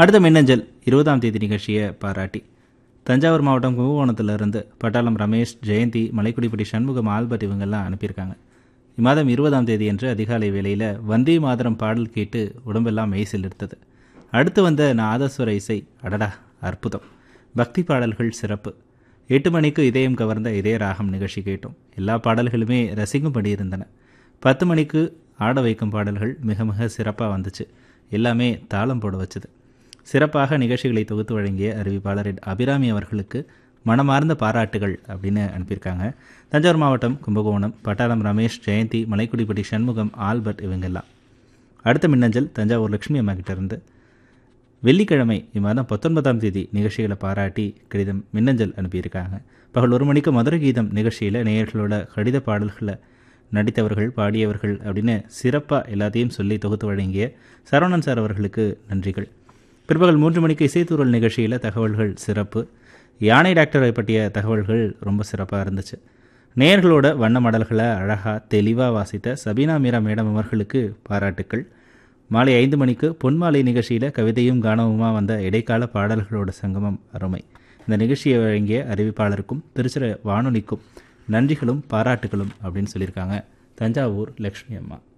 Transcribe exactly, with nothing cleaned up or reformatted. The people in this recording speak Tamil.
அடுத்த மின்னஞ்சல் இருபதாம் தேதி நிகழ்ச்சியை பாராட்டி தஞ்சாவூர் மாவட்டம் கும்பகோணத்திலிருந்து பட்டாளம் ரமேஷ், ஜெயந்தி, மலைக்குடிப்பட்டி சண்முகம், ஆல்பர்ட் இவங்கெல்லாம் அனுப்பியிருக்காங்க. இம்மாதம் இருபதாம் தேதி அன்று அதிகாலை வேளையில் வந்தே மாதரம் பாடல் கேட்டு உடம்பெல்லாம் மெய்சில் எடுத்தது. அடுத்து வந்த நாதஸ்வர இசை அடடா அற்புதம். பக்தி பாடல்கள் சிறப்பு. எட்டு மணிக்கு இதயம் கவர்ந்த இதய ராகம் நிகழ்ச்சி கேட்டோம். எல்லா பாடல்களுமே ரசிக்கும்படி இருந்தன. பத்து மணிக்கு ஆட வைக்கும் பாடல்கள் மிக மிக சிறப்பாக வந்துச்சு. எல்லாமே தாளம் போட வச்சது. சிறப்பாக நிகழ்ச்சிகளை தொகுத்து வழங்கிய அறிவிப்பாளர் அபிராமி அவர்களுக்கு மனமார்ந்த பாராட்டுகள் அப்படின்னு அனுப்பியிருக்காங்க. தஞ்சாவூர் மாவட்டம் கும்பகோணம் பட்டாளம் ரமேஷ், ஜெயந்தி, மலைக்குடிப்பட்டி சண்முகம், ஆல்பர்ட் இவங்கெல்லாம். அடுத்த மின்னஞ்சல் தஞ்சாவூர் லட்சுமி அம்மா கிட்ட இருந்து வெள்ளிக்கிழமை இம்மாதம் பத்தொன்பதாம் தேதி நிகழ்ச்சிகளை பாராட்டி கடிதம் மின்னஞ்சல் அனுப்பியிருக்காங்க. பகல் ஒரு மணிக்கு மதுரை கீதம் நிகழ்ச்சியில் நேயர்களோட கடித பாடல்களை நடித்தவர்கள், பாடியவர்கள் அப்படின்னு சிறப்பாக எல்லாத்தையும் சொல்லி தொகுத்து வழங்கிய சரவணன் சார் அவர்களுக்கு நன்றிகள். பிற்பகல் மூன்று மணிக்கு இசைத்தூரல் நிகழ்ச்சியில் தகவல்கள் சிறப்பு. யானை டாக்டரை பற்றிய தகவல்கள் ரொம்ப சிறப்பாக இருந்துச்சு. நேயர்களோட வண்ண மடல்களை அழகாக தெளிவாக வாசித்த சபீனா மீரா மேடம் அவர்களுக்கு பாராட்டுக்கள். மாலை ஐந்து மணிக்கு பொன்மாலை நிகழ்ச்சியில் கவிதையும் கானமுமாக வந்த இடைக்கால பாடல்களோட சங்கமம் அருமை. இந்த நிகழ்ச்சியை வழங்கிய அறிவிப்பாளருக்கும் திருச்சிர வானொலிக்கும் நன்றிகளும் பாராட்டுகளும் அப்படின்னு சொல்லியிருக்காங்க தஞ்சாவூர் லக்ஷ்மி அம்மா.